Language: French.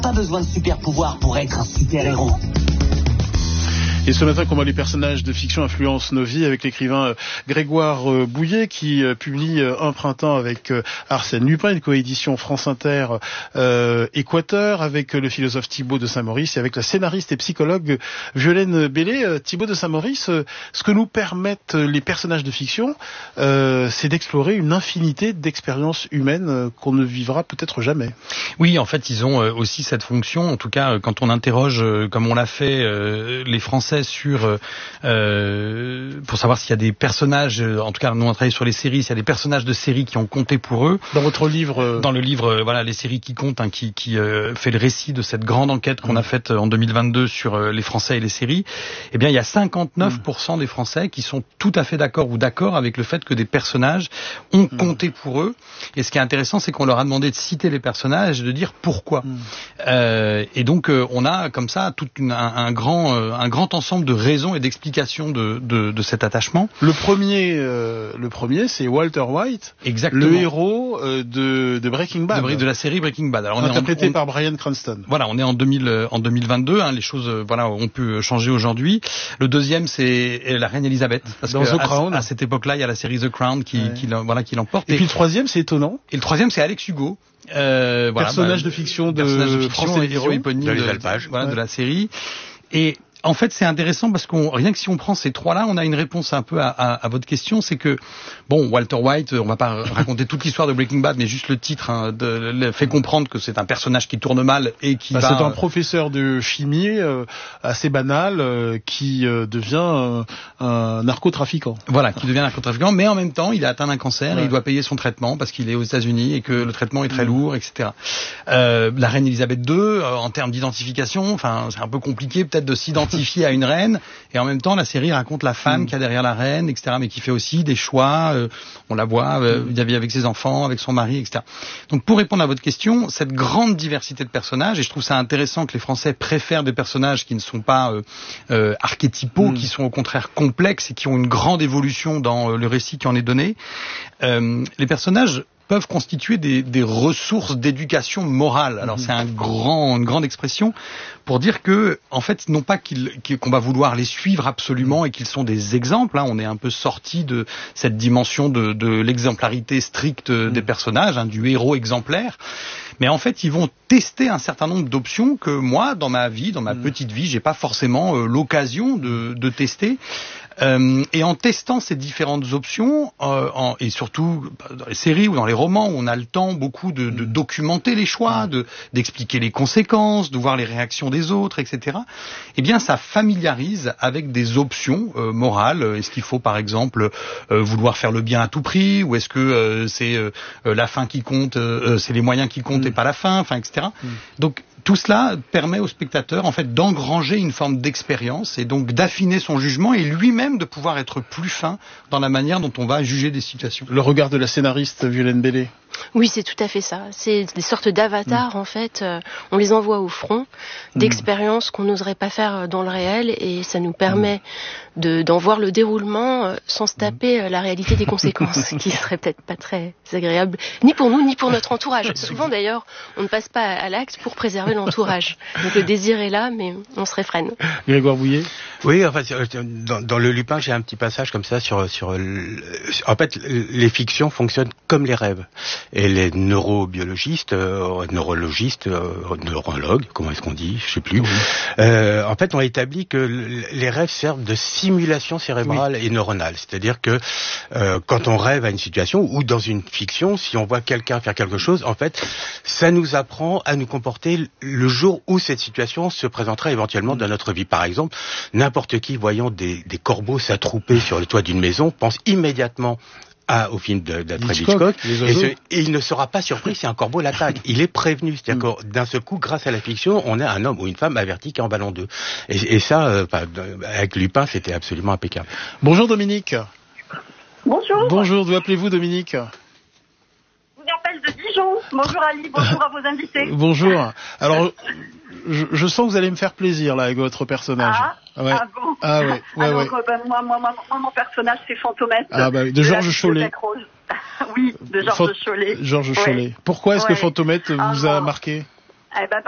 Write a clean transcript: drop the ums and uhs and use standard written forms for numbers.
Pas besoin de super pouvoir pour être un super-héros. Et ce matin, comment les personnages de fiction influencent nos vies, avec l'écrivain Grégoire Bouillet qui publie Un printemps avec Arsène Lupin, une coédition France Inter Équateur, avec le philosophe Thibaut de Saint-Maurice et avec la scénariste et psychologue Violaine Bellé. Thibaut de Saint-Maurice, ce que nous permettent les personnages de fiction, c'est d'explorer une infinité d'expériences humaines qu'on ne vivra peut-être jamais. Oui, en fait, ils ont aussi cette fonction, en tout cas, quand on interroge, comme on l'a fait, les Français sur pour savoir s'il y a des personnages, en tout cas nous on travaille sur les séries, s'il y a des personnages de séries qui ont compté pour eux. Dans votre livre Dans le livre, voilà, les séries qui comptent, hein, qui fait le récit de cette grande enquête qu'on a faite en 2022 sur les Français et les séries. Eh bien, il y a 59% des Français qui sont tout à fait d'accord avec le fait que des personnages ont compté pour eux. Et ce qui est intéressant, c'est qu'on leur a demandé de citer les personnages et de dire pourquoi. Et donc on a comme ça tout un grand ensemble de raisons et d'explications de cet attachement. Le premier, c'est Walter White, exactement, le héros de Breaking Bad, de la série Breaking Bad. Alors, interprété par Bryan Cranston. Voilà, on est en 2022. Hein, les choses, ont pu changer aujourd'hui. Le deuxième, c'est la reine Elisabeth, parce dans que The Crown. à cette époque-là, il y a la série The Crown qui l'emporte. Et puis le troisième, c'est étonnant. Et le troisième, c'est Alex Hugo. Personnage de fiction de France et héros éponyme de la série. Et en fait, c'est intéressant parce rien que si on prend ces trois-là, on a une réponse un peu à votre question. C'est que, Walter White, on va pas raconter toute l'histoire de Breaking Bad, mais juste le titre fait comprendre que c'est un personnage qui tourne mal et qui c'est un professeur de chimie assez banal qui devient un narcotrafiquant. Voilà, qui devient un narcotrafiquant, mais en même temps, il est atteint d'un cancer et il doit payer son traitement parce qu'il est aux États-Unis et que le traitement est très lourd, etc. La reine Elisabeth II, en termes d'identification, c'est un peu compliqué peut-être de s'identifier à une reine, et en même temps la série raconte la femme qu'il y a derrière la reine, etc., mais qui fait aussi des choix, on la voit avec ses enfants, avec son mari, etc. Donc pour répondre à votre question, cette grande diversité de personnages, et je trouve ça intéressant que les Français préfèrent des personnages qui ne sont pas archétypaux, qui sont au contraire complexes et qui ont une grande évolution dans le récit qui en est donné. Les personnages peuvent constituer des ressources d'éducation morale. Alors c'est une grande expression pour dire que, en fait, non pas qu'on va vouloir les suivre absolument et qu'ils sont des exemples. Hein, on est un peu sorti de cette dimension de l'exemplarité stricte des personnages, du héros exemplaire. Mais en fait, ils vont tester un certain nombre d'options que moi, dans ma vie, dans ma petite vie, j'ai pas forcément l'occasion de tester. Et en testant ces différentes options, et surtout dans les séries ou dans les romans où on a le temps beaucoup de documenter les choix, d'expliquer les conséquences, de voir les réactions des autres, etc. Eh bien, ça familiarise avec des options morales. Est-ce qu'il faut, par exemple, vouloir faire le bien à tout prix, ou est-ce que c'est la fin qui compte, c'est les moyens qui comptent et pas la fin, etc. Donc tout cela permet au spectateur, en fait, d'engranger une forme d'expérience et donc d'affiner son jugement et lui-même de pouvoir être plus fin dans la manière dont on va juger des situations. Le regard de la scénariste Violaine Bellé. Oui, c'est tout à fait ça. C'est des sortes d'avatars, en fait. On les envoie au front d'expériences qu'on n'oserait pas faire dans le réel, et ça nous permet d'en voir le déroulement sans se taper la réalité des conséquences, qui serait peut-être pas très agréable, ni pour nous, ni pour notre entourage. Souvent, d'ailleurs, on ne passe pas à l'acte pour préserver l'entourage. Donc le désir est là, mais on se réfrène. Grégoire Bouillet. Oui, en fait, dans le Lupin, j'ai un petit passage comme ça en fait, les fictions fonctionnent comme les rêves. Et les neurobiologistes, neurologistes, neurologues, comment est-ce qu'on dit, je sais plus, en fait, ont établi que les rêves servent de simulation cérébrale et neuronale. C'est-à-dire que quand on rêve à une situation, ou dans une fiction, si on voit quelqu'un faire quelque chose, en fait, ça nous apprend à nous comporter le jour où cette situation se présentera éventuellement dans notre vie. Par exemple, n'importe qui voyant des corbeaux s'attrouper sur le toit d'une maison pense immédiatement au film d'Alfred Hitchcock, et il ne sera pas surpris si un corbeau l'attaque. Il est prévenu. C'est-à-dire que d'un seul coup, grâce à la fiction, on a un homme ou une femme averti qui est en ballon d'eux. Et ça, avec Lupin, c'était absolument impeccable. Bonjour Dominique. Bonjour. Bonjour, d'où appelez-vous Dominique? Je vous appelle de Dijon. Bonjour Ali, bonjour à vos invités. Bonjour. Alors, je sens que vous allez me faire plaisir là avec votre personnage. Bon. Ah ouais. Alors, moi, mon personnage, c'est Fantomette. De Georges Chollet. Oui, de Georges Chollet. Georges Chollet. Pourquoi est-ce que Fantomette vous a marqué?